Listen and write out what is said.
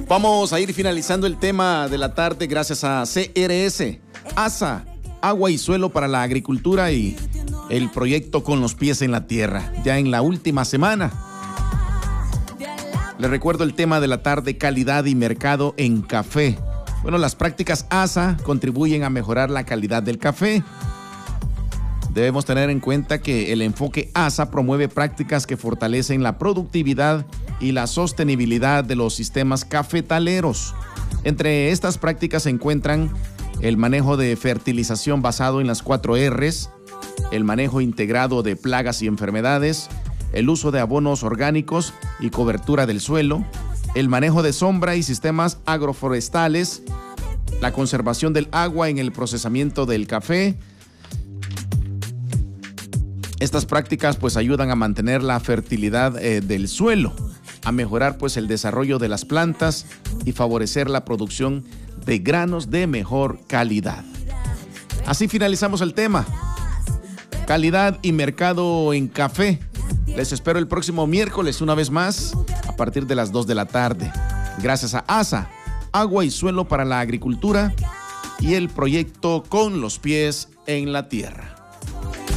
Vamos a ir finalizando el tema de la tarde gracias a CRS, ASA, Agua y Suelo para la Agricultura y el proyecto Con los Pies en la Tierra, ya en la última semana. Les recuerdo el tema de la tarde, calidad y mercado en café. Bueno, las prácticas ASA contribuyen a mejorar la calidad del café. Debemos tener en cuenta que el enfoque ASA promueve prácticas que fortalecen la productividad y la sostenibilidad de los sistemas cafetaleros. Entre estas prácticas se encuentran el manejo de fertilización basado en las 4 R's, el manejo integrado de plagas y enfermedades, el uso de abonos orgánicos y cobertura del suelo, el manejo de sombra y sistemas agroforestales, la conservación del agua en el procesamiento del café. Estas prácticas pues ayudan a mantener la fertilidad del suelo, a mejorar pues el desarrollo de las plantas y favorecer la producción de granos de mejor calidad. Así finalizamos el tema. Calidad y mercado en café. Les espero el próximo miércoles una vez más a partir de las 2 de la tarde. Gracias a ASA, Agua y Suelo para la Agricultura y el proyecto Con los Pies en la Tierra.